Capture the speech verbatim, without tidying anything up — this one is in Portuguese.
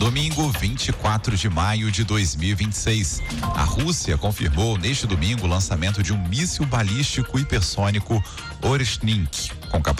Domingo, vinte e quatro de maio de dois mil e vinte e seis. A Rússia confirmou neste domingo o lançamento de um míssil balístico hipersônico Oreshnik, com capacidade